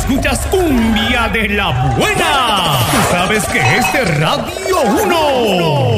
escuchas cumbia de la buena. Tú sabes que es de Radio 1.